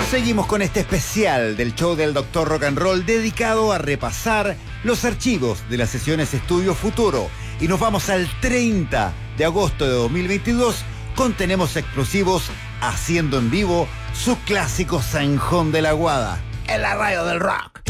Seguimos con este especial del show del Dr. Rock and Roll dedicado a repasar los archivos de las sesiones Estudio Futuro. Y nos vamos al 30 de agosto de 2022 con Tenemos Explosivos haciendo en vivo su clásico Zanjón de la Guada en la radio del rock.